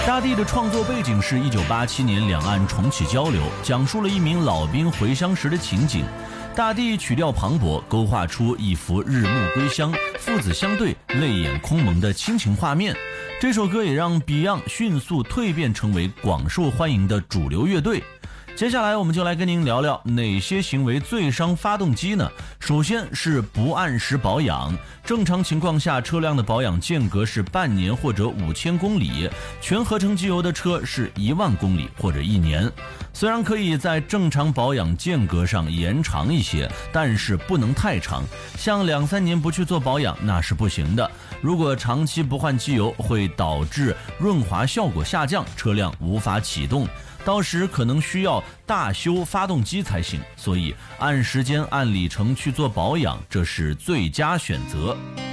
大地的创作背景是1987年两岸重启交流，讲述了一名老兵回乡时的情景。大地曲调磅礴，勾画出一幅日暮归乡、父子相对、泪眼空蒙的亲情画面。这首歌也让 Beyond 迅速蜕变成为广受欢迎的主流乐队。接下来我们就来跟您聊聊哪些行为最伤发动机呢？首先是不按时保养。正常情况下，车辆的保养间隔是半年或者5000公里，全合成机油的车是10000公里或者1年。虽然可以在正常保养间隔上延长一些，但是不能太长，像2-3年不去做保养那是不行的。如果长期不换机油，会导致润滑效果下降，车辆无法启动，到时可能需要大修发动机才行，所以按时间按里程去做保养，这是最佳选择。